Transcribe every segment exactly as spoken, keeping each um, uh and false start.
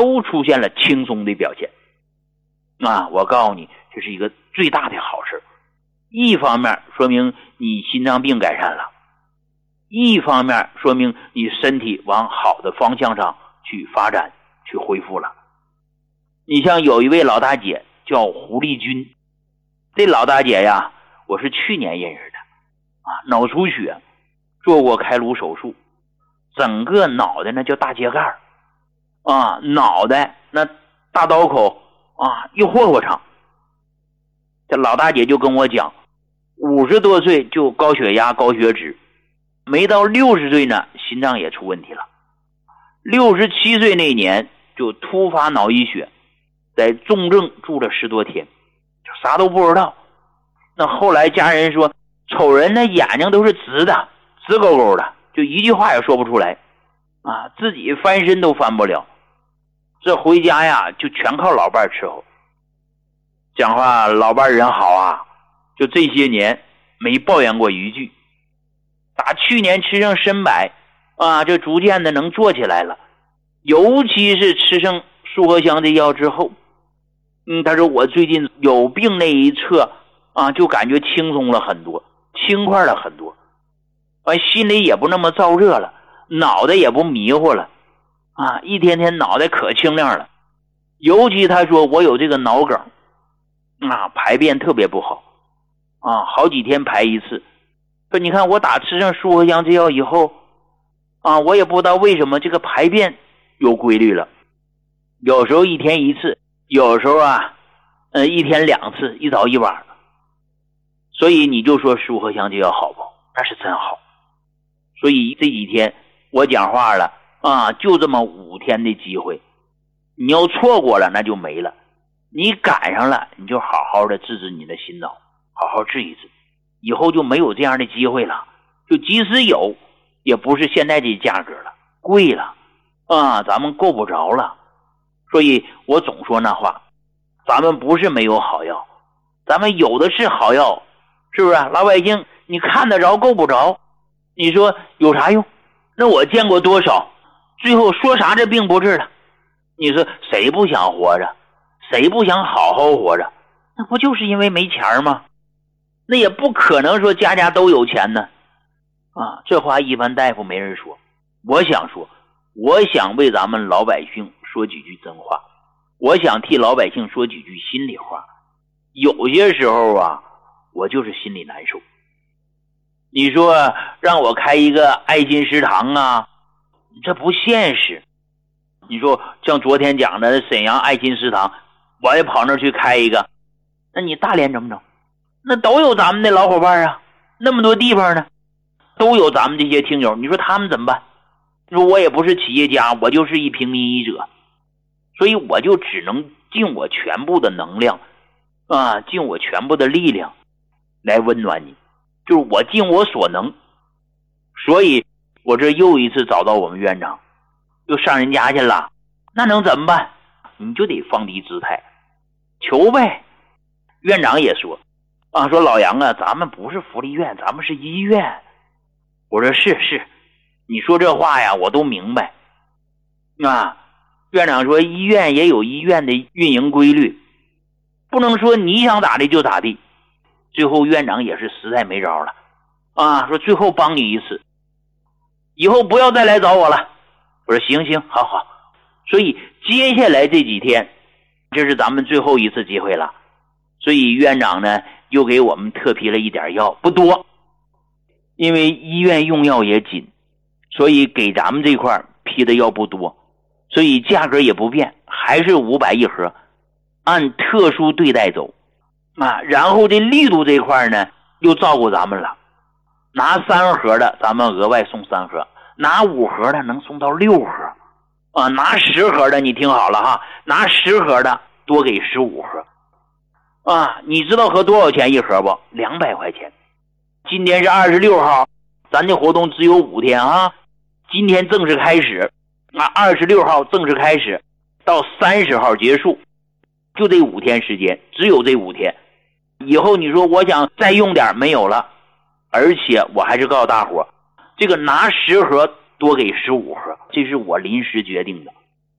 都出现了轻松的表现。啊，我告诉你，这是一个最大的好事。一方面说明你心脏病改善了，一方面说明你身体往好的方向上去发展，去恢复了。你像有一位老大姐叫胡丽君，这老大姐呀，我是去年认识的啊，脑出血，做过开颅手术，整个脑袋那叫大秸秆啊，脑袋那大刀口啊，一霍霍长。这老大姐就跟我讲，五十多岁就高血压高血脂，没到六十岁呢心脏也出问题了，六十七岁那年就突发脑溢血，在重症住了十多天，就啥都不知道。那后来家人说，瞅人那眼睛都是直的，直勾勾的，就一句话也说不出来啊，自己翻身都翻不了。这回家呀就全靠老伴伺候。讲话老伴人好啊，就这些年没抱怨过一句。打去年吃上参柏啊，就逐渐的能做起来了，尤其是吃上舒和香的药之后，嗯，他说我最近有病那一侧啊，就感觉轻松了很多，轻快了很多，啊，心里也不那么燥热了，脑袋也不迷糊了啊，一天天脑袋可清亮了。尤其他说我有这个脑梗啊，排便特别不好啊，好几天排一次。说你看我打吃上舒和香这药以后啊，我也不知道为什么这个排便有规律了，有时候一天一次，有时候啊呃一天两次，一早一晚。所以你就说舒和香这药好不好？那是真好。所以这几天我讲话了啊，就这么五天的机会，你要错过了那就没了，你赶上了你就好好的治治你的心脑，好好治一治，以后就没有这样的机会了，就即使有也不是现在这价格了，贵了啊，咱们够不着了。所以我总说那话，咱们不是没有好药，咱们有的是好药，是不是？老百姓你看得着够不着，你说有啥用？那我见过多少最后说啥这病不治了，你说谁不想活着，谁不想好好活着？那不就是因为没钱吗？那也不可能说家家都有钱呢啊！这话一般大夫没人说，我想说，我想为咱们老百姓说几句真话，我想替老百姓说几句心里话。有些时候啊，我就是心里难受。你说让我开一个爱心食堂啊，这不现实。你说像昨天讲的沈阳爱心食堂，我也跑那儿去开一个，那你大连怎么整？那都有咱们的老伙伴啊，那么多地方呢，都有咱们这些听友，你说他们怎么办？你说我也不是企业家，我就是一平民医者，所以我就只能尽我全部的能量啊，尽我全部的力量来温暖你，就是我尽我所能。所以我这又一次找到我们院长，又上人家去了，那能怎么办？你就得放低姿态求呗。院长也说啊，说老杨啊，咱们不是福利院，咱们是医院。我说是是，你说这话呀我都明白啊。院长说医院也有医院的运营规律，不能说你想咋的就咋地。最后院长也是实在没招了啊，说最后帮你一次，以后不要再来找我了。我说行行好好。所以接下来这几天这是咱们最后一次机会了，所以院长呢又给我们特批了一点药，不多，因为医院用药也紧，所以给咱们这块批的药不多，所以价格也不变，还是五百一盒，按特殊对待走啊。然后这力度这块呢又照顾咱们了，拿三盒的咱们额外送三盒，拿五盒的能送到六盒啊，拿十盒的你听好了哈，拿十盒的多给十五盒啊。你知道合多少钱一盒不？两百块钱。今天是二十六号，咱这活动只有五天啊。今天正式开始啊，二十六号正式开始到三十号结束，就这五天时间，只有这五天。以后你说我想再用点没有了，而且我还是告诉大伙，这个拿十盒多给十五盒，这是我临时决定的。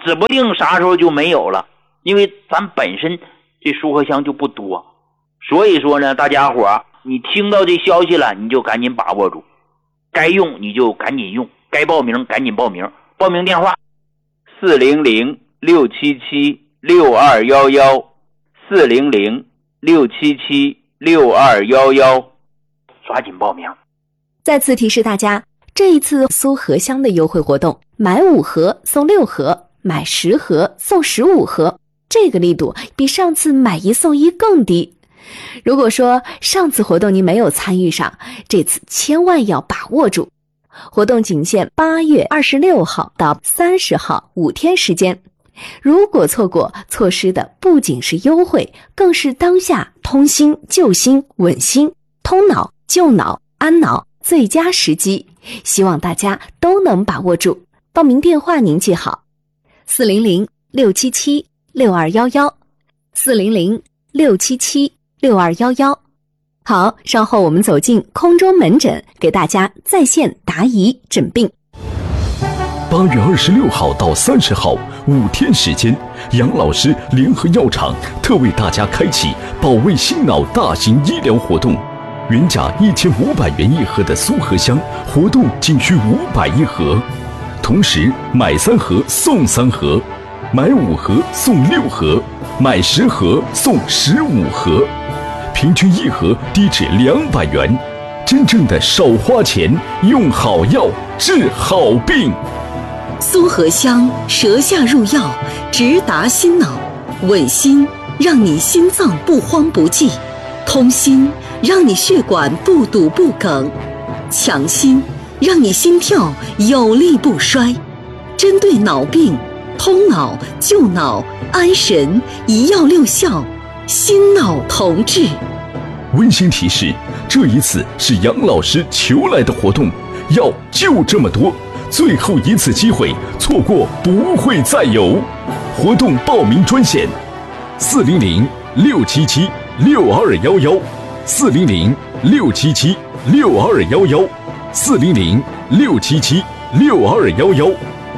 指不定啥时候就没有了。因为咱本身这苏合香就不多，所以说呢，大家伙你听到这消息了，你就赶紧把握住，该用你就赶紧用，该报名赶紧报名。报名电话四零零六七七六二一一，四零零六七七六二一一，抓紧报名。 再次提示大家，这一次苏合香的优惠活动，买五盒送六盒，买十盒送十五盒，这个力度比上次买一送一更低。如果说上次活动您没有参与上，这次千万要把握住。活动仅限八月二十六号到三十号五天时间，如果错过，错失的不仅是优惠，更是当下通心救心稳心通脑救脑安脑最佳时机，希望大家都能把握住。报名电话您记好：四零零六七七六二一一，四零零六七七六二一一。好，稍后我们走进空中门诊，给大家在线答疑诊病。 八月二十六号到三十号五天时间，杨老师联合药厂特为大家开启保卫心脑大型医疗活动。原价一千五百元一盒的苏合香，活动仅需五百一盒，同时买三盒送三盒，买五盒送六盒，买十盒送十五盒，平均一盒低至两百元，真正的少花钱，用好药治好病。 苏合香舌下入药，直达心脑，稳心让你心脏不慌不悸，通心让你血管不堵不梗，强心让你心跳有力不衰。针对脑病，通脑救脑安神，一药六效，心脑同治。 温馨提示：这一次是杨老师求来的活动，药就这么多，最后一次机会，错过不会再有。活动报名专线：四零零六七七六二一一，四零零六七七六二一一，四零零六七七六二一一。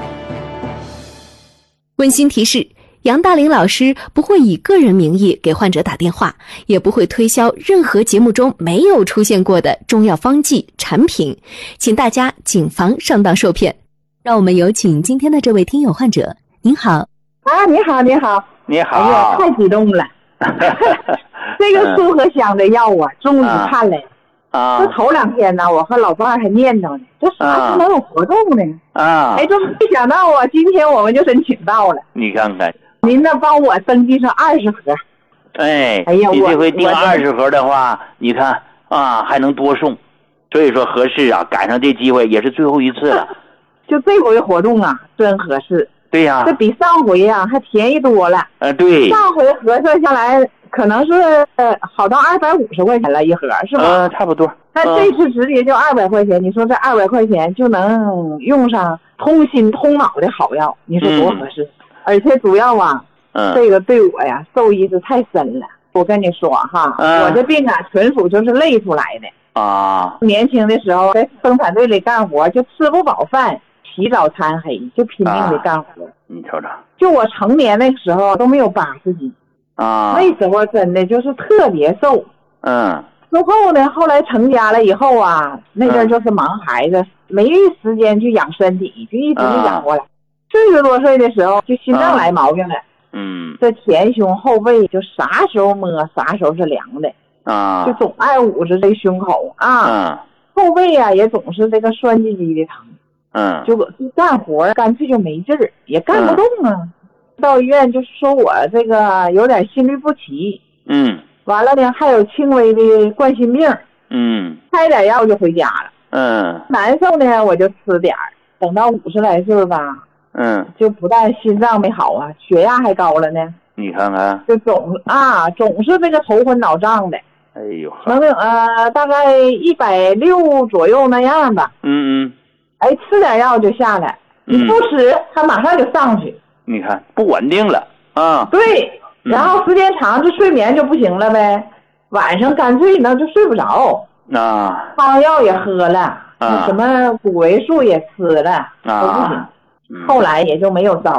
温馨提示：杨大林老师不会以个人名义给患者打电话，也不会推销任何节目中没有出现过的中药方剂产品，请大家谨防上当受骗。让我们有请今天的这位听友患者。您好。 啊，你好，你好， 你好。 哎呀，太激动了！这个苏合香的药啊，终于看来了。啊，这头两天呢，我和老伴儿还念叨呢，这啥时候能有活动呢？ 啊， 哎，这没想到啊，今天我们就申请到了。 你看看， 您呢帮我登记上二十盒。 哎， 哎呀， 你这回订二十盒的话，你看啊，还能多送，所以说合适啊，赶上这机会也是最后一次了。 就这回活动啊，真合适。 对呀、啊， 这比上回呀、啊、还便宜多了。 呃，对。 上回核算下来，可能是呃好到二百五十块钱了一盒，是吧？ 呃，差不多。 那这次直接就二百块钱，你说这二百块钱就能用上通心通脑的好药，你说多合适？嗯、而且主要啊，嗯，这个对我呀受益是太深了。我跟你说哈，嗯、我这病啊纯属就是累出来的啊。年轻的时候在生产队里干活，就吃不饱饭。起早贪黑，就拼命的干活。啊、 你瞅瞅， 就我成年那个时候都没有八十斤啊， 那时候真的就是特别瘦。 嗯， 之后呢，后来成家了以后啊，那阵就是忙孩子，嗯、没时间去养身体，就一直没养过来。四十多岁的时候，就心脏来毛病了。 嗯， 这前胸后背就啥时候摸啥时候是凉的啊， 就总爱捂着这胸口啊， 嗯、 后背啊也总是这个酸唧唧的疼。 嗯， 就干活干脆就没劲儿，也干不动啊。嗯、到医院就说我这个有点心律不齐， 嗯， 完了呢还有轻微的冠心病， 嗯， 开点药就回家了。 嗯， 难受呢我就吃点儿，等到五十来岁吧， 嗯， 就不但心脏没好啊，血压还高了呢。 你看看， 就总啊总是这个头昏脑胀的。 哎呦， 能呃大概一百六左右那样吧。 嗯嗯。 哎，吃点药就下来，你不吃，嗯、它马上就上去。 你看不稳定了啊。对， 然后时间长，这睡眠就不行了呗。晚上干脆呢就睡不着。 啊。汤药也喝了， 啊， 什么谷维素也吃了，啊、都不行。 嗯、 后来也就没有招了。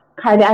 开的